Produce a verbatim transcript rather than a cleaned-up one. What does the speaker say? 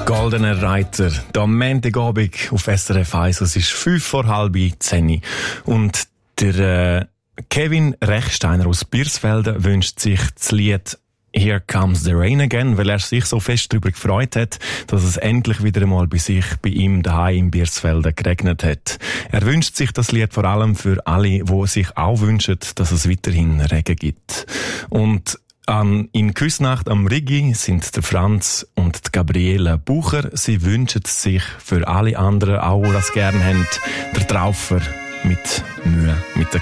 Goldener Reiter, der Montagabend auf S R F eins. Es ist fünf vor halb zehn. Und der äh, Kevin Rechsteiner aus Birsfelden wünscht sich das Lied Here Comes the Rain Again, weil er sich so fest darüber gefreut hat, dass es endlich wieder einmal bei sich, bei ihm daheim in Birsfelden geregnet hat. Er wünscht sich das Lied vor allem für alle, die sich auch wünschen, dass es weiterhin Regen gibt. Und An, in Küsnacht am Rigi sind der Franz und die Gabriele Bucher. Sie wünschen sich für alle anderen auch, die das gerne haben, der Traufer mit Mühe, mit der